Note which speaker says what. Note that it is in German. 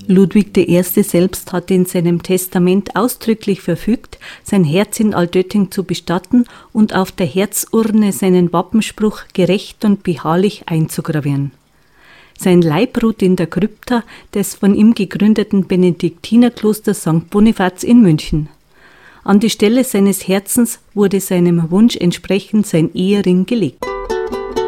Speaker 1: Ludwig I. selbst hatte in seinem Testament ausdrücklich verfügt, sein Herz in Altötting zu bestatten und auf der Herzurne seinen Wappenspruch gerecht und beharrlich einzugravieren. Sein Leib ruht in der Krypta des von ihm gegründeten Benediktinerklosters St. Bonifaz in München. An die Stelle seines Herzens wurde seinem Wunsch entsprechend sein Ehering gelegt.